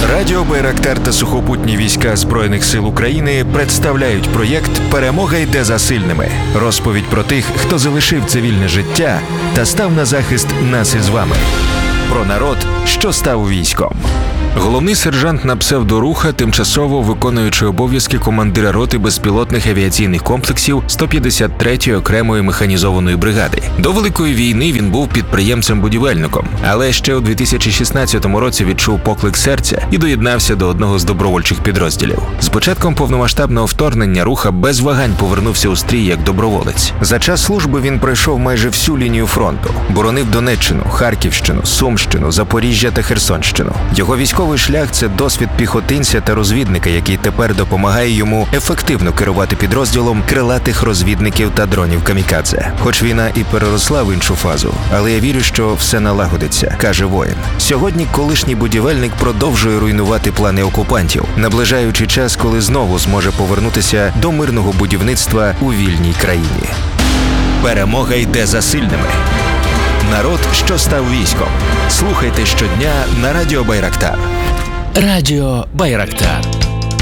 Радіо «Байрактар» та сухопутні війська Збройних сил України представляють проєкт «Перемога йде за сильними». Розповідь про тих, хто залишив цивільне життя та став на захист нас із вами. Про народ, що став військом. Головний сержант на псевдоруха, тимчасово виконуючий обов'язки командира роти безпілотних авіаційних комплексів 153-ї окремої механізованої бригади. До Великої війни він був підприємцем-будівельником, але ще у 2016 році відчув поклик серця і доєднався до одного з добровольчих підрозділів. З початком повномасштабного вторгнення руха без вагань повернувся у стрій як доброволець. За час служби він пройшов майже всю лінію фронту. Боронив Донеччину, Харківщину, Сумщину, Запоріжжя та Херсонщину. Його військовий шлях – це досвід піхотинця та розвідника, який тепер допомагає йому ефективно керувати підрозділом крилатих розвідників та дронів камікадзе. Хоч війна і переросла в іншу фазу, але я вірю, що все налагодиться, каже воїн. Сьогодні колишній будівельник продовжує руйнувати плани окупантів, наближаючи час, коли знову зможе повернутися до мирного будівництва у вільній країні. Перемога йде за сильними. Народ, що став військом. Слухайте щодня на Радіо «Байрактар». Радіо «Байрактар».